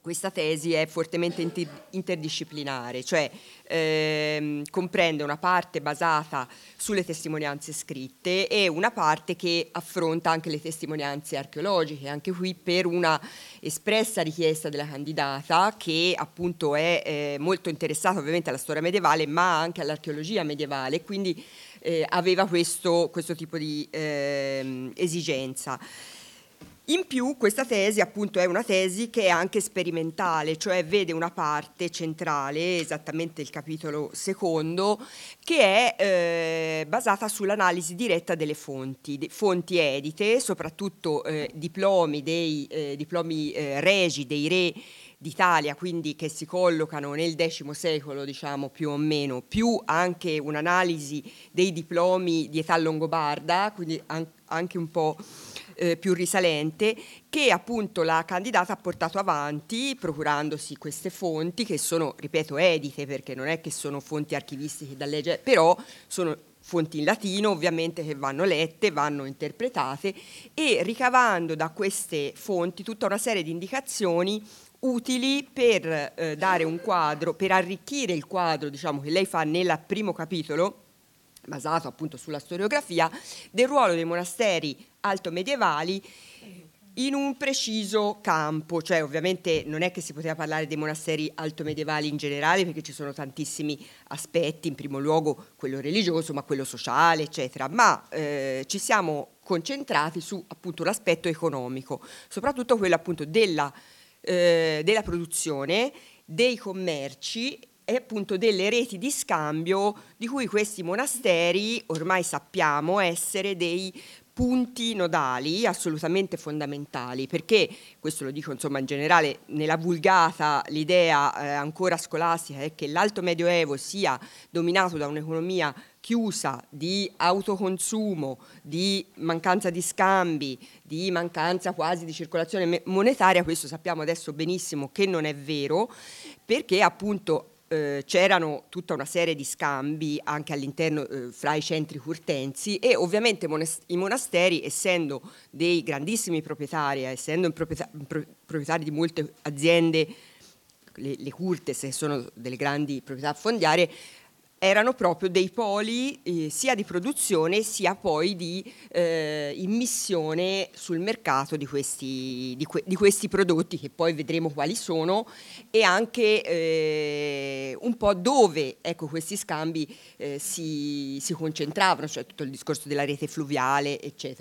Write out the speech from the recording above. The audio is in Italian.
questa tesi è fortemente interdisciplinare, cioè comprende una parte basata sulle testimonianze scritte e una parte che affronta anche le testimonianze archeologiche, anche qui per una espressa richiesta della candidata, che appunto è molto interessata ovviamente alla storia medievale ma anche all'archeologia medievale, quindi aveva questo tipo di esigenza. In più questa tesi appunto è una tesi che è anche sperimentale, cioè vede una parte centrale, esattamente il capitolo secondo, che è basata sull'analisi diretta delle fonti edite, soprattutto diplomi regi dei re d'Italia, quindi che si collocano nel X secolo, diciamo più o meno, più anche un'analisi dei diplomi di età longobarda, quindi anche un po' più risalente, che appunto la candidata ha portato avanti procurandosi queste fonti che sono, ripeto, edite, perché non è che sono fonti archivistiche da leggere, però sono fonti in latino ovviamente che vanno lette, vanno interpretate, e ricavando da queste fonti tutta una serie di indicazioni utili per dare un quadro, per arricchire il quadro, diciamo, che lei fa nel primo capitolo, basato appunto sulla storiografia, del ruolo dei monasteri altomedievali in un preciso campo, cioè ovviamente non è che si poteva parlare dei monasteri altomedievali in generale, perché ci sono tantissimi aspetti, in primo luogo quello religioso, ma quello sociale, eccetera, ma ci siamo concentrati su appunto l'aspetto economico, soprattutto quello appunto della produzione, dei commerci e appunto delle reti di scambio di cui questi monasteri ormai sappiamo essere dei punti nodali assolutamente fondamentali, perché, questo lo dico insomma in generale, nella vulgata l'idea ancora scolastica è che l'Alto Medioevo sia dominato da un'economia chiusa, di autoconsumo, di mancanza di scambi, di mancanza quasi di circolazione monetaria. Questo sappiamo adesso benissimo che non è vero, perché appunto c'erano tutta una serie di scambi anche all'interno fra i centri curtenzi, e ovviamente i monasteri, essendo dei grandissimi proprietari, essendo proprietari di molte aziende, le curtes, che sono delle grandi proprietà fondiarie, erano proprio dei poli sia di produzione sia poi di immissione sul mercato di questi prodotti, che poi vedremo quali sono, e anche un po' dove, ecco, questi scambi si concentravano, cioè tutto il discorso della rete fluviale, eccetera.